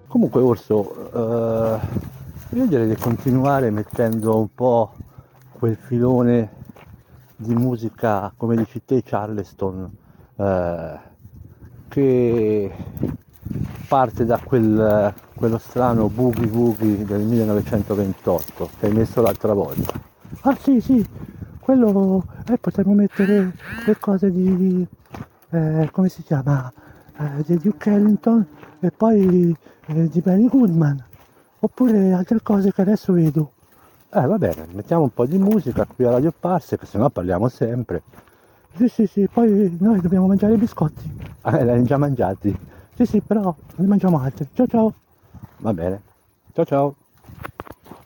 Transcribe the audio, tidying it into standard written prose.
Comunque Orso, io direi di continuare mettendo un po' quel filone di musica, come dici te, Charleston, eh, che parte da quello strano Boogie Woogie del 1928 che hai messo l'altra volta. Ah sì, sì, quello, potremmo mettere le cose di, come si chiama, di Duke Ellington e poi di Benny Goodman, oppure altre cose che adesso vedo. Va bene, mettiamo un po' di musica qui a Radio Parse, che sennò parliamo sempre. Sì, sì, sì, poi noi dobbiamo mangiare i biscotti. Li hai già mangiati. Sì, sì, però ne mangiamo altri. Ciao, ciao. Va bene. Ciao, ciao.